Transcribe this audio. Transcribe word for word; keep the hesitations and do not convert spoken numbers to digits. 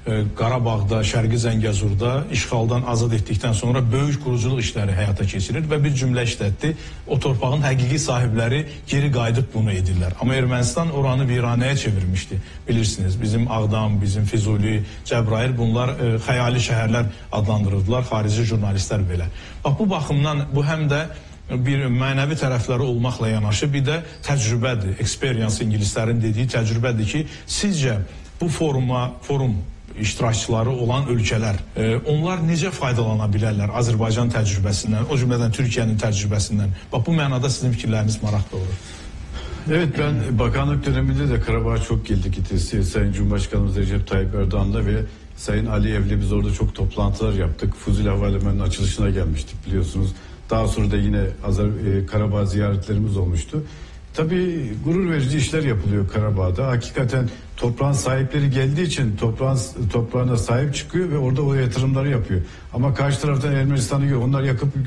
Qarabağda, Şərqi Zəngəzurda işğaldan azad etdikdən sonra böyük quruculuq işləri həyata keçirir və bir cümlə işlətdi. O torpağın həqiqi sahibləri geri qayıdıb bunu edirlər. Amma Ermənistan oranı viranəyə çevirmişdi. Bilirsiniz, bizim Ağdam, bizim Füzuli, Cəbrayıl bunlar e, xəyali şəhərlər adlandırırdılar, xarici jurnalistlər belə. Bax, bu baxımdan bu həm də bir mənəvi tərəfləri olmaqla yanaşı bir də təcrübədir. Experience ingilislərin dediyi təcrübədir ki, sizcə bu foruma, forum iştirakçıları olan ölkələr, e, onlar necə faydalana bilərlər Azərbaycan təcrübəsindən, o cümlədən Türkiyənin təcrübəsindən? Bax, bu mənada sizin fikirləriniz maraqlı olur. Evet, ben bakanlık döneminde de Karabağ'a çok geldik gitesi. Sayın Cumhurbaşkanımız Recep Tayyip Erdoğan'la ve Sayın Aliyev'le biz orada çok toplantılar yaptık. Fuzuli Havalimanı'nın açılışına gelmiştik biliyorsunuz. Daha sonra da yine Azer, e, Karabağ ziyaretlerimiz olmuştu. Tabii gurur verici işler yapılıyor Karabağ'da. Hakikaten toprağın sahipleri geldiği için toprağın, toprağına sahip çıkıyor ve orada o yatırımları yapıyor. Ama karşı taraftan Ermenistan'ı onlar yakıp